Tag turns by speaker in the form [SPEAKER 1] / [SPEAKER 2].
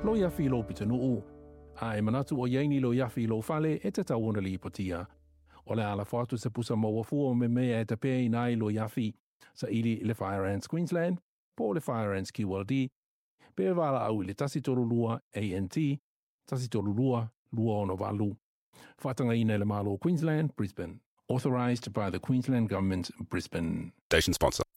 [SPEAKER 1] lo yafi lo pitanuu, a manatu o yaini lo yafi lo fale e te tauona li potia. O le ala fatu se pusa mawafua me mea e tapea inai lo yafi sa ili le Fire Ants Queensland, po le Fire Ants QLD, pe wala au le tasi torulua ANT, tasi torulua lua ono valu. Whatanga ina le malo Queensland, Brisbane. Authorised by the Queensland Government, Brisbane.
[SPEAKER 2] Station sponsor.